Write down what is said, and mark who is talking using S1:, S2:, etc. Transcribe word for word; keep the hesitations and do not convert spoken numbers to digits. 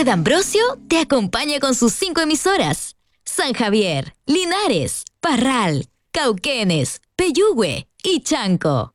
S1: Red Ambrosio te acompaña con sus cinco emisoras: San Javier, Linares, Parral, Cauquenes, Peyúgue y Chanco.